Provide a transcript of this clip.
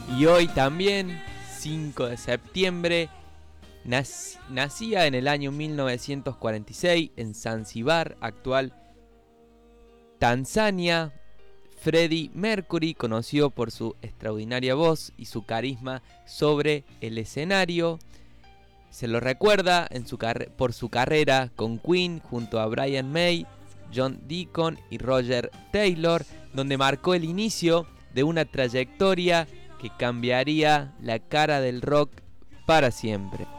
Y hoy también, 5 de septiembre, nacía en el año 1946 en Zanzíbar, actual Tanzania, Freddie Mercury, conocido por su extraordinaria voz y su carisma sobre el escenario. Se lo recuerda por su carrera con Queen junto a Brian May, John Deacon y Roger Taylor, donde marcó el inicio de una trayectoria que cambiaría la cara del rock para siempre.